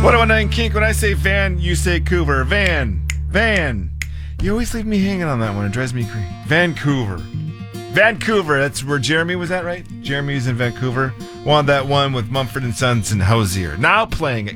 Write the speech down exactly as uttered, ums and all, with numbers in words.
What do I know in kink? When I say Van, you say Coover. Van. Van. You always leave me hanging on that one. It drives me crazy. Vancouver. Vancouver. That's where Jeremy was at, right? Jeremy's in Vancouver. Won that one with Mumford and Sons and Hosier. Now playing